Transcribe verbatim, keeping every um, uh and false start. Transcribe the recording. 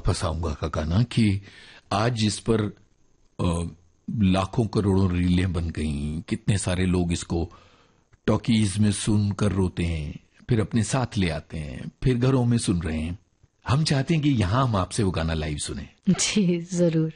वापस आऊंगा का गाना कि आज इस पर आ, लाखों करोड़ों रीलें बन गई, कितने सारे लोग इसको टॉकीज में सुनकर रोते हैं, फिर अपने साथ ले आते हैं, फिर घरों में सुन रहे हैं। हम चाहते हैं कि यहां हम आपसे वो गाना लाइव सुने। जी जरूर।